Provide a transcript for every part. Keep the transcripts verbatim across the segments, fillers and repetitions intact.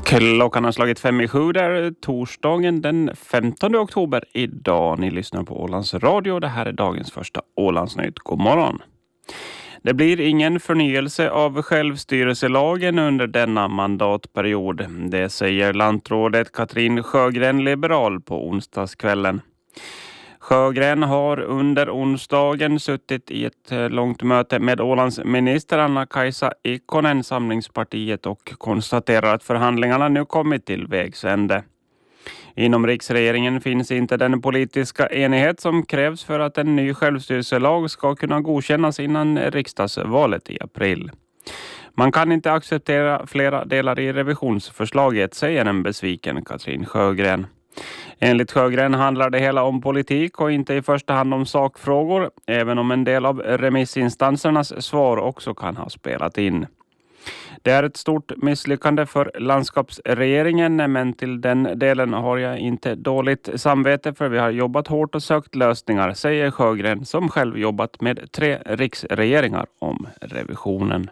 Klockan har slagit fem i sju där torsdagen den femtonde oktober idag. Ni lyssnar på Ålands Radio. Det här är dagens första Ålandsnytt. God morgon. Det blir ingen förnyelse av självstyrelselagen under denna mandatperiod. Det säger lantrådet Katrin Sjögren, liberal, på onsdagskvällen. Sjögren har under onsdagen suttit i ett långt möte med Ålands minister Anna-Kaisa Ikonen, Samlingspartiet, och konstaterar att förhandlingarna nu kommit till vägs ände. Inom riksregeringen finns inte den politiska enighet som krävs för att en ny självstyrelselag ska kunna godkännas innan riksdagsvalet i april. Man kan inte acceptera flera delar i revisionsförslaget, säger en besviken Katrin Sjögren. Enligt Sjögren handlar det hela om politik och inte i första hand om sakfrågor, även om en del av remissinstansernas svar också kan ha spelat in. Det är ett stort misslyckande för landskapsregeringen, men till den delen har jag inte dåligt samvete, för vi har jobbat hårt och sökt lösningar, säger Sjögren, som själv jobbat med tre riksregeringar om revisionen.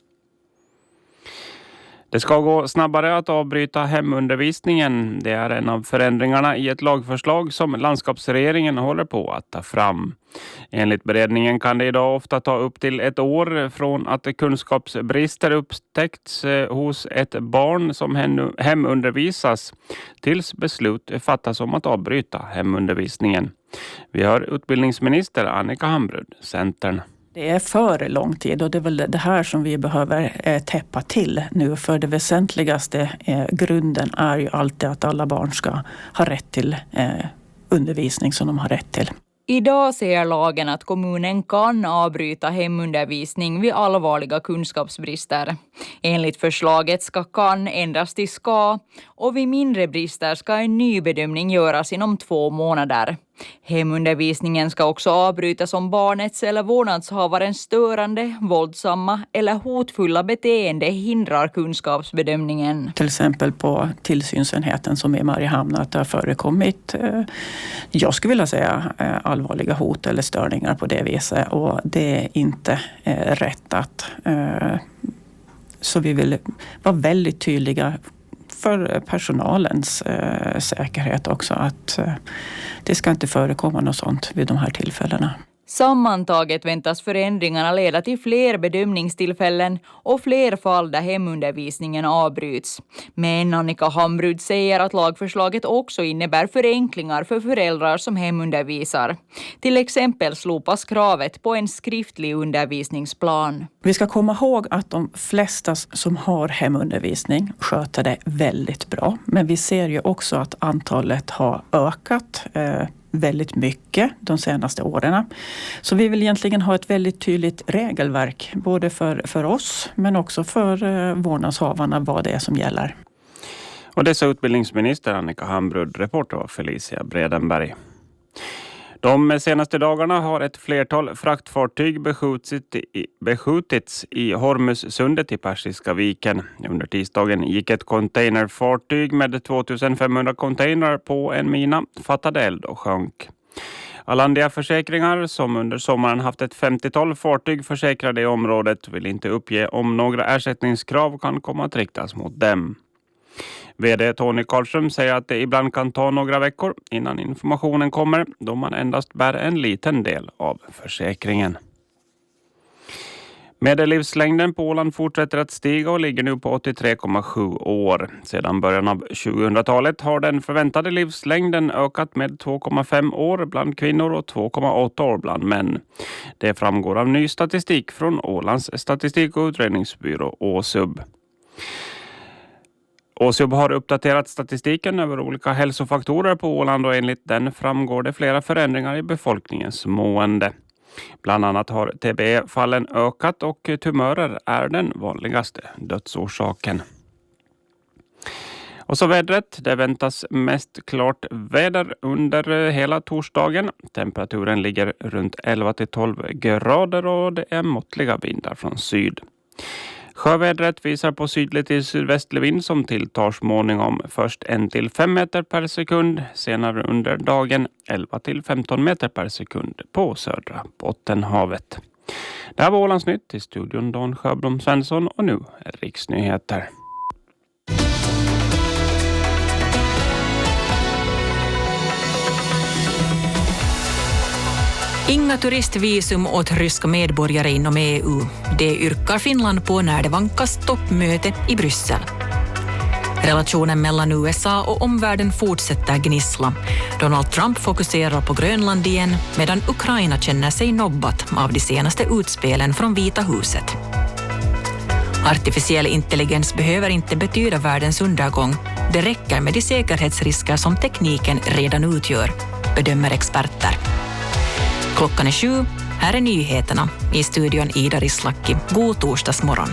Det ska gå snabbare att avbryta hemundervisningen. Det är en av förändringarna i ett lagförslag som landskapsregeringen håller på att ta fram. Enligt beredningen kan det idag ofta ta upp till ett år från att kunskapsbrister upptäckts hos ett barn som hemundervisas tills beslut fattas om att avbryta hemundervisningen. Vi har utbildningsminister Annika Hambrud, Centern. Det är för lång tid och det är väl det här som vi behöver eh, täppa till nu, för det väsentligaste eh, grunden är ju alltid att alla barn ska ha rätt till eh, undervisning som de har rätt till. Idag säger lagen att kommunen kan avbryta hemundervisning vid allvarliga kunskapsbrister. Enligt förslaget ska kan ändras till ska, och vid mindre brister ska en ny bedömning göras inom två månader. Hemundervisningen ska också avbrytas om barnets eller vårdnadshavarens störande, våldsamma eller hotfulla beteende hindrar kunskapsbedömningen. Till exempel på tillsynsenheten som i Mariehamn, att det har förekommit, jag skulle vilja säga, allvarliga hot eller störningar på det viset, och det är inte rätt att. Så vi vill vara väldigt tydliga för personalens eh, säkerhet också, att eh, det ska inte förekomma något sånt vid de här tillfällena. Sammantaget väntas förändringarna leda till fler bedömningstillfällen och fler fall där hemundervisningen avbryts. Men Annika Hambrud säger att lagförslaget också innebär förenklingar för föräldrar som hemundervisar. Till exempel slopas kravet på en skriftlig undervisningsplan. Vi ska komma ihåg att de flesta som har hemundervisning sköter det väldigt bra. Men vi ser ju också att antalet har ökat eh, väldigt mycket de senaste åren. Så vi vill egentligen ha ett väldigt tydligt regelverk både för, för oss men också för eh, vårdnadshavarna, vad det är som gäller. Och dessa utbildningsminister Annika Hambrud, reporter av Felicia Bredenberg. De senaste dagarna har ett flertal fraktfartyg beskjutits i Hormuzsundet i Persiska viken. Under tisdagen gick ett containerfartyg med tvåtusenfemhundra containrar på en mina, fattade eld och sjönk. Allandia Försäkringar, som under sommaren haft ett femtiotal fartyg försäkrade i området, vill inte uppge om några ersättningskrav kan komma att riktas mot dem. Vd Tony Karlström säger att det ibland kan ta några veckor innan informationen kommer, då man endast bär en liten del av försäkringen. Medellivslängden på Åland fortsätter att stiga och ligger nu på åttiotre komma sju år. Sedan början av tjugohundratalet har den förväntade livslängden ökat med två komma fem år bland kvinnor och två komma åtta år bland män. Det framgår av ny statistik från Ålands statistik- och utredningsbyrå Åsub. Åsub har uppdaterat statistiken över olika hälsofaktorer på Åland, och enligt den framgår det flera förändringar i befolkningens mående. Bland annat har T B E-fallen ökat och tumörer är den vanligaste dödsorsaken. Och så vädret, det väntas mest klart väder under hela torsdagen. Temperaturen ligger runt elva till tolv grader och det är måttliga vindar från syd. Sjövädret visar på sydlig till sydvästlig vind som tilltar småningom, först en till fem meter per sekund, senare under dagen elva till femton meter per sekund på södra Bottenhavet. Det här var Ålandsnytt, i studion Dan Sjöblom Svensson, och nu är Riksnyheter. Inga turistvisum åt ryska medborgare inom E U. Det yrkar Finland på när det vankas toppmöte i Bryssel. Relationen mellan U S A och omvärlden fortsätter gnissla. Donald Trump fokuserar på Grönland igen medan Ukraina känner sig nobbat av de senaste utspelen från Vita huset. Artificiell intelligens behöver inte betyda världens undergång. Det räcker med de säkerhetsrisker som tekniken redan utgör, bedömer experter. Klockan är sju, här är nyheterna. I studion Ida Rislaki. God torsdagsmorgon.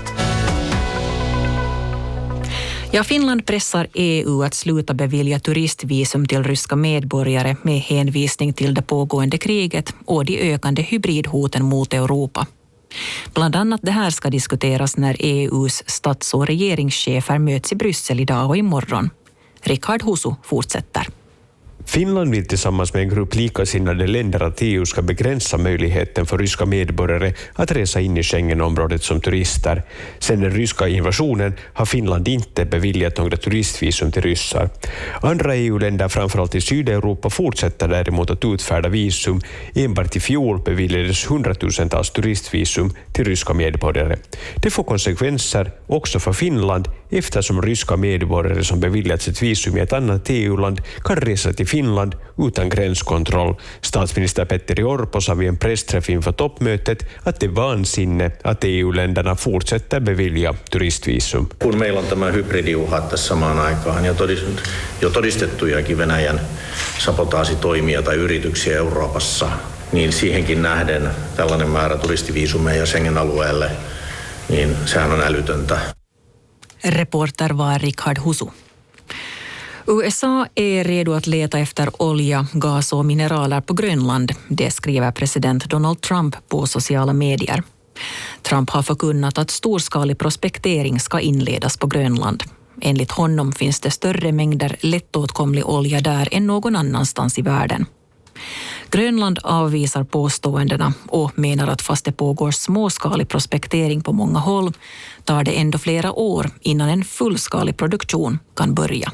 Ja, Finland pressar E U att sluta bevilja turistvisum till ryska medborgare med hänvisning till det pågående kriget och de ökande hybridhoten mot Europa. Bland annat det här ska diskuteras när E U:s stats- och regeringschefer möts i Bryssel idag och imorgon. Rickard Husu fortsätter. Finland vill tillsammans med en grupp likasinnade länder att E U ska begränsa möjligheten för ryska medborgare att resa in i Schengenområdet som turister. Sedan den ryska invasionen har Finland inte beviljat några turistvisum till ryssar. Andra E U-länder, framförallt i Sydeuropa, fortsätter däremot att utfärda visum. Enbart i fjol beviljades hundratusentals turistvisum till ryska medborgare. Det får konsekvenser också för Finland eftersom ryska medborgare som beviljats ett visum i ett annat E U-land kan resa till Finland utan gränskontroll. Statsminister Petteri Orpo sa vid en pressträff inför toppmötet att det är vansinne att E U-länderna fortsätter bevilja turistvisum. Kun meillä on tämä hybridiuhat tässä samaan aikaan ja jo todistettujakin Venäjän sabotaasitoimia tai yrityksiä Euroopassa, niin siihenkin nähden tällainen määrä turistiviisumeja Schengen-alueelle, niin sehän on älytöntä. Reporter var Rickard Husu. U S A är redo att leta efter olja, gas och mineraler på Grönland. Det skriver president Donald Trump på sociala medier. Trump har förkunnat att storskalig prospektering ska inledas på Grönland. Enligt honom finns det större mängder lättåtkomlig olja där än någon annanstans i världen. Grönland avvisar påståendena och menar att fast det pågår småskalig prospektering på många håll tar det ändå flera år innan en fullskalig produktion kan börja.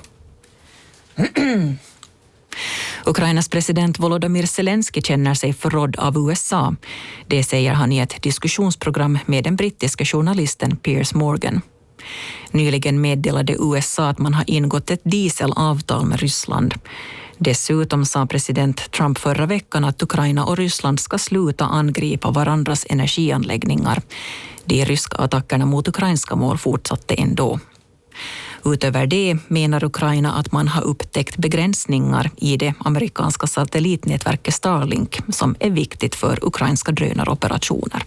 Ukrainas president Volodymyr Zelensky känner sig förrådd av U S A. Det säger han i ett diskussionsprogram med den brittiska journalisten Piers Morgan. Nyligen meddelade U S A att man har ingått ett dieselavtal med Ryssland. Dessutom sa president Trump förra veckan att Ukraina och Ryssland ska sluta angripa varandras energianläggningar. De ryska attackerna mot ukrainska mål fortsatte ändå. Utöver det menar Ukraina att man har upptäckt begränsningar i det amerikanska satellitnätverket Starlink som är viktigt för ukrainska drönaroperationer.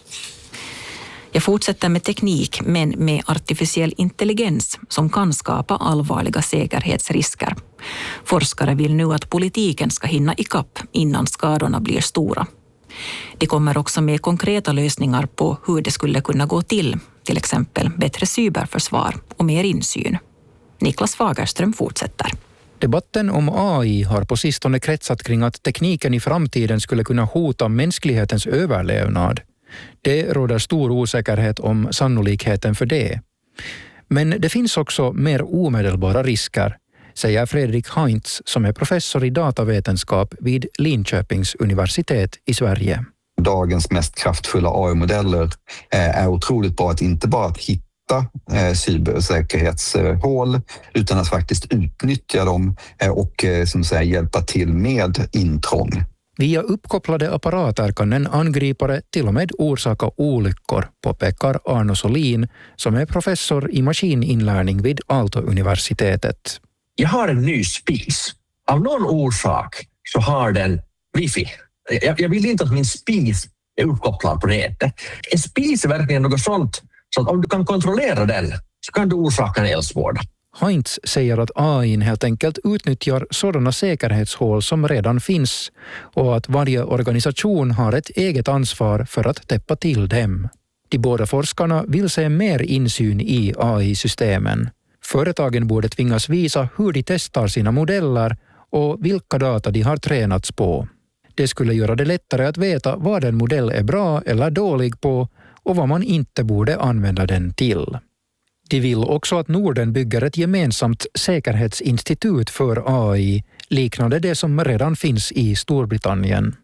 Jag fortsätter med teknik, men med artificiell intelligens som kan skapa allvarliga säkerhetsrisker. Forskare vill nu att politiken ska hinna ikapp innan skadorna blir stora. De kommer också med konkreta lösningar på hur det skulle kunna gå till, till exempel bättre cyberförsvar och mer insyn. Niklas Fagerström fortsätter. Debatten om A I har på sistone kretsat kring att tekniken i framtiden skulle kunna hota mänsklighetens överlevnad. Det råder stor osäkerhet om sannolikheten för det. Men det finns också mer omedelbara risker, säger Fredrik Heinz som är professor i datavetenskap vid Linköpings universitet i Sverige. Dagens mest kraftfulla A I-modeller är otroligt bra att inte bara att hitta cybersäkerhetshål utan att faktiskt utnyttja dem och som säger, hjälpa till med intrång. Via uppkopplade apparater kan en angripare till och med orsaka olyckor, påpekar Arno Solin som är professor i maskininlärning vid Aalto-universitetet. Jag har en ny spis. Av någon orsak så har den wifi. Jag, jag vill inte att min spis är uppkopplad på nätet. En spis är verkligen något sånt så att om du kan kontrollera den så kan du orsaka en eldsvåda. Heinz säger att A I helt enkelt utnyttjar sådana säkerhetshål som redan finns och att varje organisation har ett eget ansvar för att täppa till dem. De båda forskarna vill se mer insyn i A I-systemen. Företagen borde tvingas visa hur de testar sina modeller och vilka data de har tränats på. Det skulle göra det lättare att veta vad en modell är bra eller dålig på och vad man inte borde använda den till. De vill också att Norden bygger ett gemensamt säkerhetsinstitut för A I, liknande det som redan finns i Storbritannien.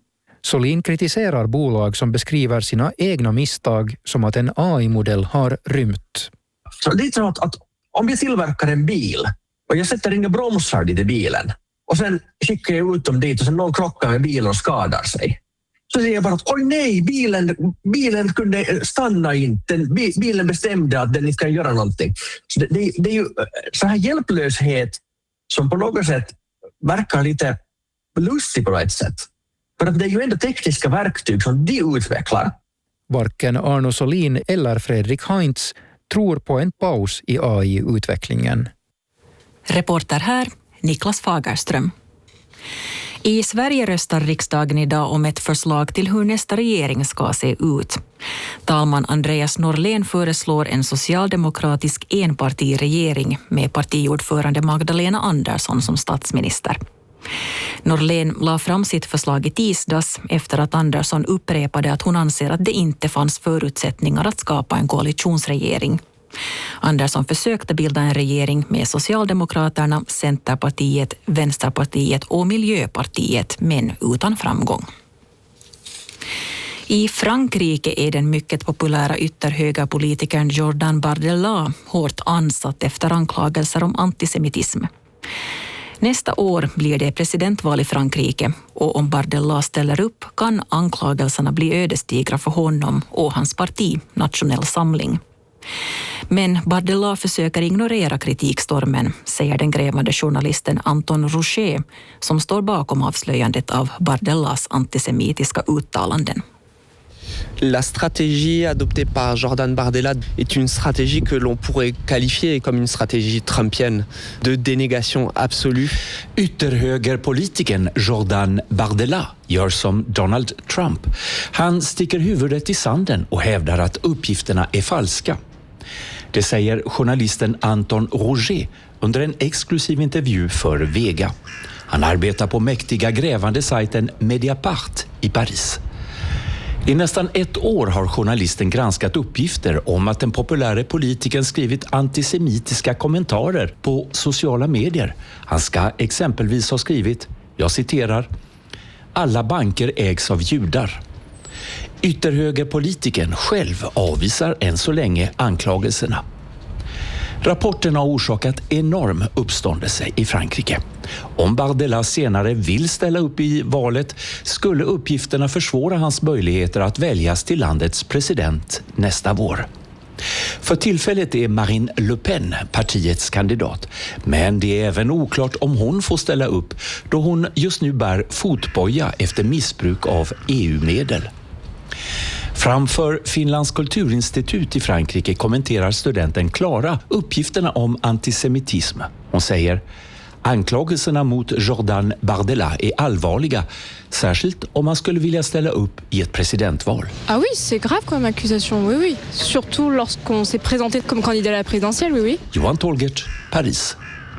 Solin kritiserar bolag som beskriver sina egna misstag som att en A I-modell har rymt. Så det är så att, att om jag tillverkar en bil och jag sätter inga bromsar dit i bilen och sen skickar jag ut dem dit och sen någon krockar med bilen och skadar sig. Så säger jag bara att oj nej, bilen, bilen kunde stanna inte. Bilen bestämde att den inte kan göra någonting. Så det, det, det är ju så här hjälplöshet som på något sätt verkar lite lustig på ett sätt. För att det är ju ändå tekniska verktyg som de utvecklar. Varken Arno Solin eller Fredrik Heinz tror på en paus i A I-utvecklingen. Reporter här, Niklas Fagerström. I Sverige röstar riksdagen idag om ett förslag till hur nästa regering ska se ut. Talman Andreas Norlén föreslår en socialdemokratisk enpartiregering med partiordförande Magdalena Andersson som statsminister. Norlén la fram sitt förslag i tisdags efter att Andersson upprepade att hon anser att det inte fanns förutsättningar att skapa en koalitionsregering. Andersson försökte bilda en regering med Socialdemokraterna, Centerpartiet, Vänsterpartiet och Miljöpartiet, men utan framgång. I Frankrike är den mycket populära ytterhögerpolitikern Jordan Bardella hårt ansatt efter anklagelser om antisemitism. Nästa år blir det presidentval i Frankrike och om Bardella ställer upp kan anklagelserna bli ödesdigra för honom och hans parti, Nationell Samling. Men Bardella försöker ignorera kritikstormen, säger den grävande journalisten Anton Rocher som står bakom avslöjandet av Bardellas antisemitiska uttalanden. La stratégie adoptée par Jordan Bardella est une stratégie que l'on pourrait qualifier comme une stratégie trumpienne de dénégation absolue. Ytterhögerpolitikern Jordan Bardella gör som Donald Trump. Han sticker huvudet i sanden och hävdar att uppgifterna är falska. Det säger journalisten Anton Roger under en exklusiv intervju för Vega. Han arbetar på mäktiga grävande sajten Mediapart i Paris. I nästan ett år har journalisten granskat uppgifter om att den populära politikern skrivit antisemitiska kommentarer på sociala medier. Han ska exempelvis ha skrivit, jag citerar, alla banker ägs av judar. Ytterhögerpolitikern själv avvisar än så länge anklagelserna. Rapporten har orsakat enorm uppståndelse i Frankrike. Om Bardella senare vill ställa upp i valet skulle uppgifterna försvåra hans möjligheter att väljas till landets president nästa vår. För tillfället är Marine Le Pen partiets kandidat, men det är även oklart om hon får ställa upp då hon just nu bär fotboja efter missbruk av E U-medel. Framför Finlands kulturinstitut i Frankrike kommenterar studenten Klara uppgifterna om antisemitism. Hon säger, anklagelserna mot Jordan Bardella är allvarliga, särskilt om man skulle vilja ställa upp i ett presidentval. Ah oui, c'est grave comme accusation, oui oui. Surtout lorsqu'on s'est présenté comme candidat à la présidentielle, oui oui. Johan Tolgert, Paris.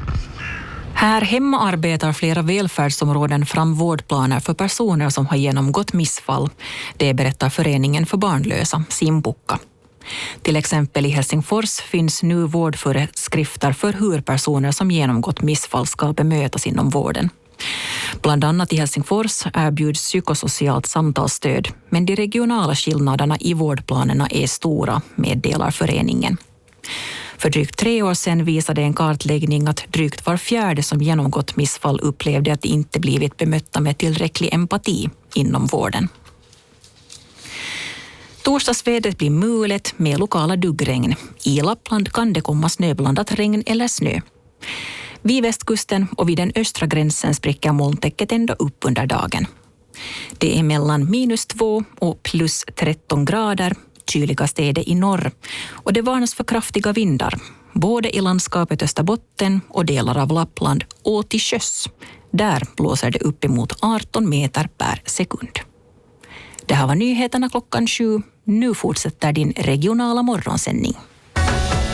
Här hemma arbetar flera välfärdsområden fram vårdplaner för personer som har genomgått missfall. Det berättar föreningen för barnlösa, Simpukka. Till exempel i Helsingfors finns nu vårdföreskrifter för hur personer som genomgått missfall ska bemötas inom vården. Bland annat i Helsingfors erbjuds psykosocialt samtalsstöd, men de regionala skillnaderna i vårdplanerna är stora, meddelar föreningen. För drygt tre år sedan visade en kartläggning att drygt var fjärde som genomgått missfall upplevde att de inte blivit bemötta med tillräcklig empati inom vården. Torsdagsvädret blir mulet med lokala duggregn. I Lappland kan det komma snöblandat regn eller snö. Vid västkusten och vid den östra gränsen spricker molntäcket ändå upp under dagen. Det är mellan minus två och plus tretton grader. Kyligast är det i norr och det varnas för kraftiga vindar, både i landskapet Österbotten och delar av Lappland och till sjöss. Där blåser det uppemot arton meter per sekund. Det här var nyheterna klockan sju. Nu fortsätter din regionala morgonsändning.